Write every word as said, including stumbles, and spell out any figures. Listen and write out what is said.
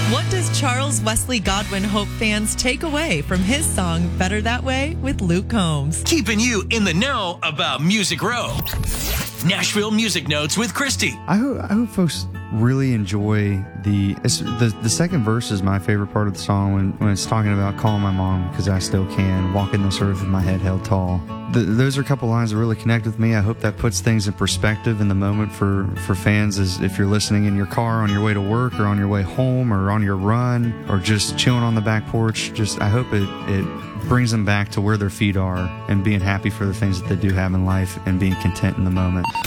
What does Charles Wesley Godwin hope fans take away from his song Better That Way with Luke Combs? Keeping you in the know about Music Row. Nashville Music Notes with Christy. I hope, I hope folks really enjoy the, it's, the the second verse is my favorite part of the song when, when it's talking about calling my mom because I still can, walking this earth with my head held tall. The, those are a couple lines that really connect with me. I hope that puts things in perspective in the moment for, for fans, as if you're listening in your car on your way to work or on your way home or on your run or just chilling on the back porch. Just I hope it, it brings them back to where their feet are and being happy for the things that they do have in life and being content in the moment.